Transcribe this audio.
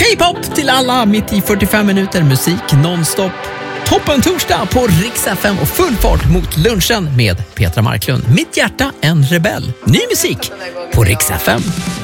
Hej pop till alla, mitt i 45 minuter musik nonstop. Toppen torsdag på Rix FM och full fart mot lunchen med Petra Marklund. Mitt hjärta en rebell. Ny musik på Rix FM.